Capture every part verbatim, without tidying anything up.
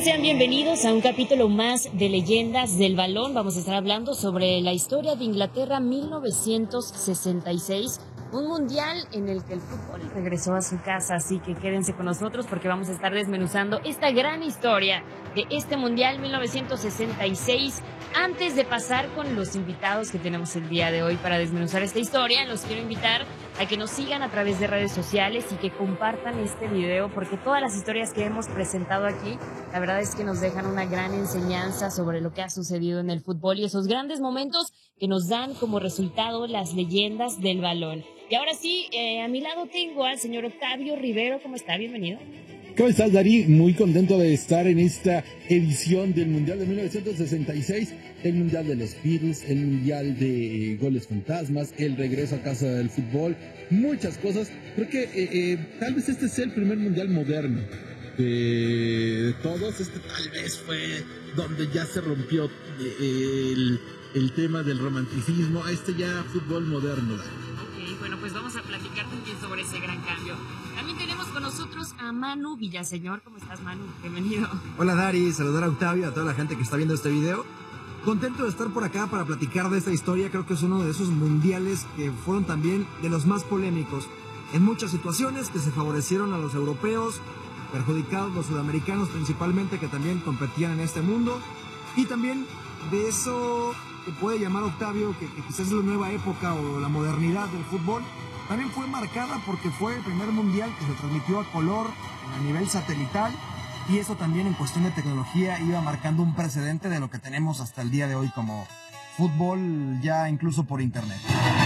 Sean bienvenidos a un capítulo más de Leyendas del Balón. Vamos a estar hablando sobre la historia de Inglaterra mil novecientos sesenta y seis, un mundial en el que el fútbol regresó a su casa, así que quédense con nosotros porque vamos a estar desmenuzando esta gran historia de este mundial mil novecientos sesenta y seis. Antes de pasar con los invitados que tenemos el día de hoy para desmenuzar esta historia, los quiero invitar a que nos sigan a través de redes sociales y que compartan este video, porque todas las historias que hemos presentado aquí, la verdad es que nos dejan una gran enseñanza sobre lo que ha sucedido en el fútbol y esos grandes momentos que nos dan como resultado las leyendas del balón. Y ahora sí, eh, a mi lado tengo al señor Octavio Rivero. ¿Cómo está? Bienvenido. ¿Cómo estás, Dari? Muy contento de estar en esta edición del Mundial de mil novecientos sesenta y seis, el Mundial de los Beatles, el Mundial de Goles Fantasmas, el regreso a casa del fútbol, muchas cosas. Creo que eh, eh, tal vez este sea el primer Mundial moderno de, de todos. Este tal vez fue donde ya se rompió eh, el, el tema del romanticismo. Este ya fútbol moderno, Dari. Ok, bueno, pues vamos a platicar también sobre ese gran cambio. También tenemos con nosotros a Manu Villaseñor. ¿Cómo estás, Manu? Bienvenido. Hola, Dari. Saludar a Octavio, a toda la gente que está viendo este video. Contento de estar por acá para platicar de esta historia. Creo que es uno de esos mundiales que fueron también de los más polémicos. En muchas situaciones que se favorecieron a los europeos, perjudicados los sudamericanos principalmente, que también competían en este mundo. Y también de eso que puede llamar Octavio, que, que quizás es la nueva época o la modernidad del fútbol. También fue marcada porque fue el primer mundial que se transmitió a color a nivel satelital, y eso también en cuestión de tecnología iba marcando un precedente de lo que tenemos hasta el día de hoy como fútbol ya incluso por internet.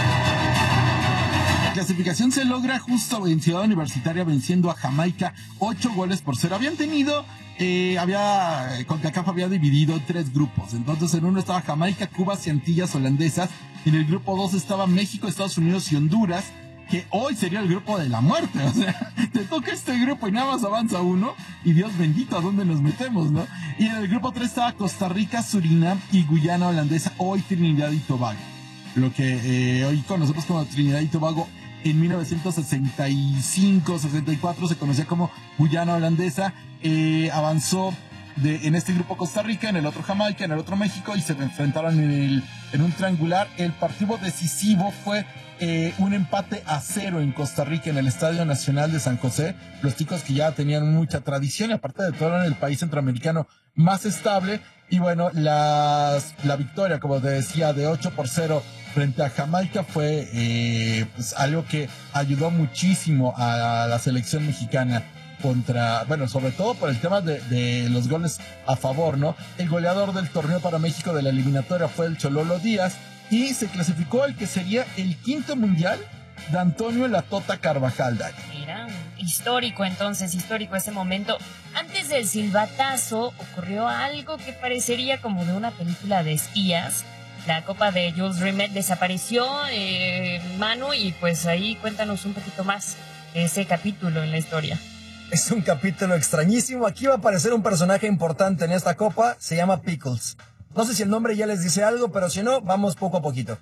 La clasificación se logra justo en Ciudad Universitaria venciendo a Jamaica ocho goles por cero. Habían tenido, eh, había, CONCACAF había dividido en tres grupos. Entonces en uno estaba Jamaica, Cuba y Antillas Holandesas. En el grupo dos estaba México, Estados Unidos y Honduras, que hoy sería el grupo de la muerte. O sea, te toca este grupo y nada más avanza uno, y Dios bendito, ¿a dónde nos metemos, no? Y en el grupo tres estaba Costa Rica, Surinam y Guyana Holandesa, hoy Trinidad y Tobago. Lo que eh, hoy conocemos como Trinidad y Tobago, en mil novecientos sesenta y cinco sesenta y cuatro se conocía como Guyana Holandesa. Eh, avanzó de, en este grupo Costa Rica, en el otro Jamaica, en el otro México, y se enfrentaron en, el, en un triangular. El partido decisivo fue eh, un empate a cero en Costa Rica, en el Estadio Nacional de San José. Los chicos que ya tenían mucha tradición y aparte de todo eran el país centroamericano más estable. Y bueno, las, la victoria, como te decía, de ocho por cero frente a Jamaica fue eh, pues algo que ayudó muchísimo a la selección mexicana contra, bueno, sobre todo por el tema de, de los goles a favor, ¿no? El goleador del torneo para México de la eliminatoria fue el Chololo Díaz, y se clasificó al que sería el quinto mundial de Antonio La Tota Carvajal, Dari. Mira, histórico entonces, histórico ese momento. Antes del silbatazo ocurrió algo que parecería como de una película de espías. La copa de Jules Rimet desapareció, eh, Manu, y pues ahí cuéntanos un poquito más de ese capítulo en la historia. Es un capítulo extrañísimo. Aquí va a aparecer un personaje importante en esta copa. Se llama Pickles. No sé si el nombre ya les dice algo, pero si no, vamos poco a poquito.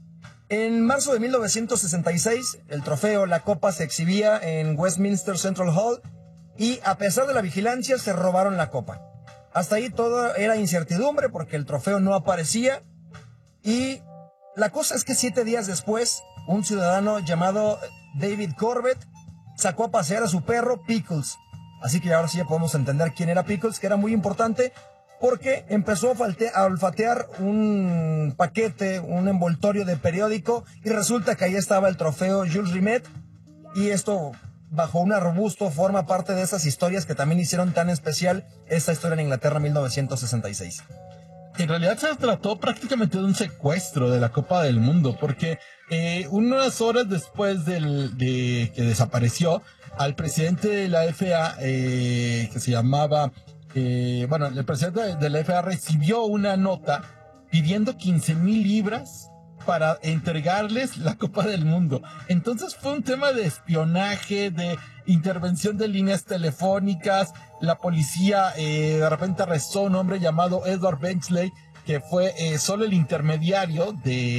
En marzo de mil novecientos sesenta y seis, el trofeo, la copa, se exhibía en Westminster Central Hall, y a pesar de la vigilancia se robaron la copa. Hasta ahí todo era incertidumbre porque el trofeo no aparecía. Y la cosa es que siete días después, un ciudadano llamado David Corbett sacó a pasear a su perro Pickles. Así que ahora sí ya podemos entender quién era Pickles, que era muy importante porque empezó a, falte- a olfatear un paquete, un envoltorio de periódico, y resulta que ahí estaba el trofeo Jules Rimet, y esto, bajo un arbusto, forma parte de esas historias que también hicieron tan especial esta historia en Inglaterra mil novecientos sesenta y seis. En realidad se trató prácticamente de un secuestro de la Copa del Mundo, porque eh, unas horas después del, de que desapareció, al presidente de la F A, eh, que se llamaba, eh, bueno, el presidente de, de la F A recibió una nota pidiendo quince mil libras para entregarles la Copa del Mundo. Entonces fue un tema de espionaje, de intervención de líneas telefónicas. La policía eh, de repente arrestó a un hombre llamado Edward Benchley, que fue eh, solo el intermediario de